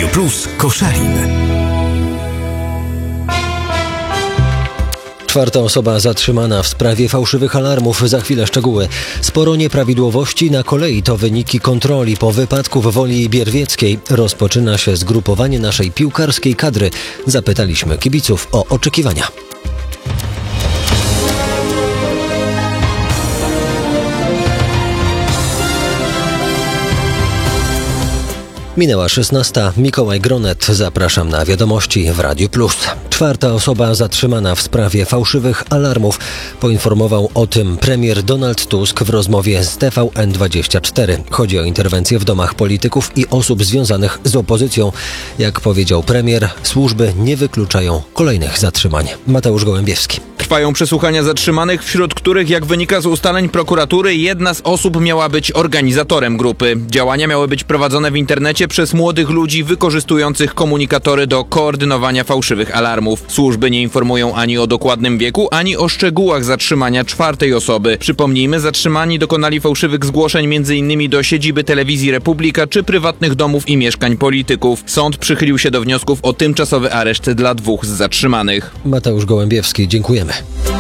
Plus Koszalin. Czwarta osoba zatrzymana w sprawie fałszywych alarmów. Za chwilę szczegóły. Sporo nieprawidłowości na kolei to wyniki kontroli po wypadku w Woli Bierwieckiej. Rozpoczyna się zgrupowanie naszej piłkarskiej kadry. Zapytaliśmy kibiców o oczekiwania. Minęła 16. Mikołaj Gronet. Zapraszam na wiadomości w Radiu Plus. Czwarta osoba zatrzymana w sprawie fałszywych alarmów. Poinformował o tym premier Donald Tusk w rozmowie z TVN24. Chodzi o interwencje w domach polityków i osób związanych z opozycją. Jak powiedział premier, służby nie wykluczają kolejnych zatrzymań. Mateusz Gołębiewski. Trwają przesłuchania zatrzymanych, wśród których, jak wynika z ustaleń prokuratury, jedna z osób miała być organizatorem grupy. Działania miały być prowadzone w internecie przez młodych ludzi wykorzystujących komunikatory do koordynowania fałszywych alarmów. Służby nie informują ani o dokładnym wieku, ani o szczegółach zatrzymania czwartej osoby. Przypomnijmy, zatrzymani dokonali fałszywych zgłoszeń m.in. do siedziby Telewizji Republika czy prywatnych domów i mieszkań polityków. Sąd przychylił się do wniosków o tymczasowy areszt dla dwóch z zatrzymanych. Mateusz Gołębiewski, dziękujemy.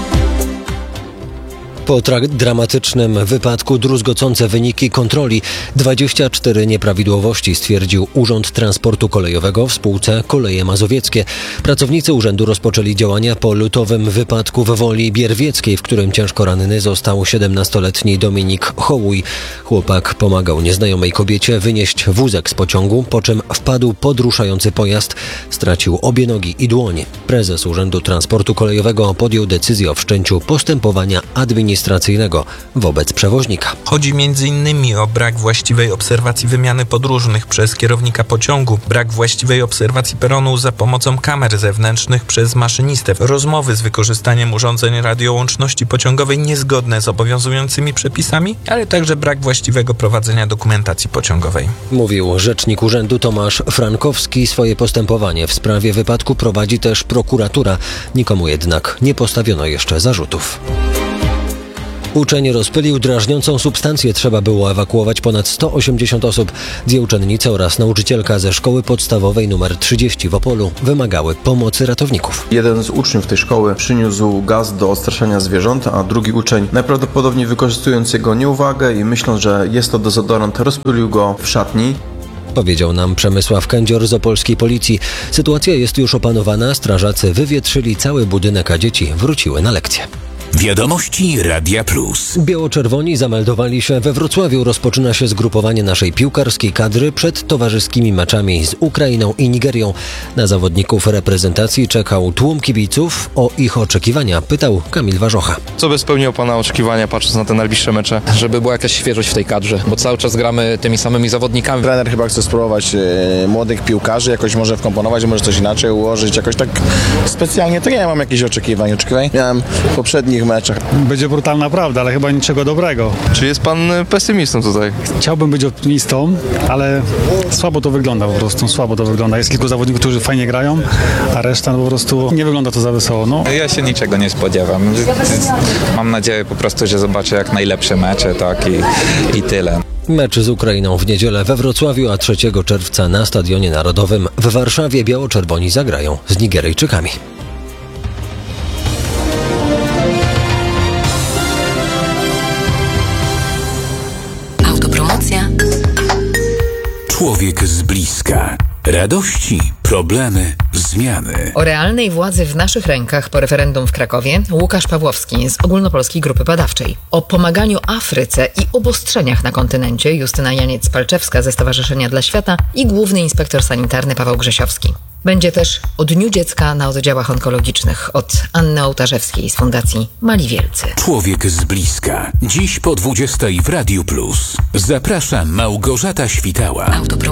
Po dramatycznym wypadku druzgocące wyniki kontroli. 24 nieprawidłowości stwierdził Urząd Transportu Kolejowego w spółce Koleje Mazowieckie. Pracownicy urzędu rozpoczęli działania po lutowym wypadku w Woli Bierwieckiej, w którym ciężko ranny został 17-letni Dominik Hołuj. Chłopak pomagał nieznajomej kobiecie wynieść wózek z pociągu, po czym wpadł pod ruszający pojazd. Stracił obie nogi i dłoń. Prezes Urzędu Transportu Kolejowego podjął decyzję o wszczęciu postępowania administracyjnego wobec przewoźnika. Chodzi m.in. o brak właściwej obserwacji wymiany podróżnych przez kierownika pociągu, brak właściwej obserwacji peronu za pomocą kamer zewnętrznych przez maszynistę, rozmowy z wykorzystaniem urządzeń radiołączności pociągowej niezgodne z obowiązującymi przepisami, ale także brak właściwego prowadzenia dokumentacji pociągowej. Mówił rzecznik urzędu Tomasz Frankowski. Swoje postępowanie w sprawie wypadku prowadzi też prokuratura. Nikomu jednak nie postawiono jeszcze zarzutów. Uczeń rozpylił drażniącą substancję. Trzeba było ewakuować ponad 180 osób. Dwie uczennice oraz nauczycielka ze szkoły podstawowej nr 30 w Opolu wymagały pomocy ratowników. Jeden z uczniów tej szkoły przyniósł gaz do odstraszania zwierząt, a drugi uczeń, najprawdopodobniej wykorzystując jego nieuwagę i myśląc, że jest to dezodorant, rozpylił go w szatni. Powiedział nam Przemysław Kędzior z opolskiej policji. Sytuacja jest już opanowana. Strażacy wywietrzyli cały budynek, a dzieci wróciły na lekcje. Wiadomości Radia Plus. Biało-czerwoni zameldowali się we Wrocławiu. Rozpoczyna się zgrupowanie naszej piłkarskiej kadry przed towarzyskimi meczami z Ukrainą i Nigerią. Na zawodników reprezentacji czekał tłum kibiców. O ich oczekiwania pytał Kamil Warzocha. Co by spełniło Pana oczekiwania, patrząc na te najbliższe mecze? Żeby była jakaś świeżość w tej kadrze, bo cały czas gramy tymi samymi zawodnikami. Trener chyba chce spróbować młodych piłkarzy, jakoś może wkomponować, może coś inaczej ułożyć, jakoś tak specjalnie to nie mam jakichś oczekiwań. Miałem w poprzednich meczach. Będzie brutalna prawda, ale chyba niczego dobrego. Czy jest Pan pesymistą tutaj? Chciałbym być optymistą, ale słabo to wygląda po prostu, słabo to wygląda. Jest kilku zawodników, którzy fajnie grają, a reszta po prostu nie wygląda to za wesoło. No. Ja się niczego nie spodziewam. Mam nadzieję po prostu, że zobaczę jak najlepsze mecze, tak i tyle. Mecz z Ukrainą w niedzielę we Wrocławiu, a 3 czerwca na Stadionie Narodowym w Warszawie biało-czerwoni zagrają z Nigeryjczykami. Człowiek z bliska. Radości, problemy, zmiany. O realnej władzy w naszych rękach po referendum w Krakowie Łukasz Pawłowski z Ogólnopolskiej Grupy Badawczej. O pomaganiu Afryce i obostrzeniach na kontynencie Justyna Janiec-Palczewska ze Stowarzyszenia dla Świata i główny inspektor sanitarny Paweł Grzesiowski. Będzie też o Dniu Dziecka na oddziałach onkologicznych od Anny Ołtarzewskiej z Fundacji Mali Wielcy. Człowiek z bliska. Dziś po 20:00 w Radiu Plus. Zaprasza Małgorzata Świtała.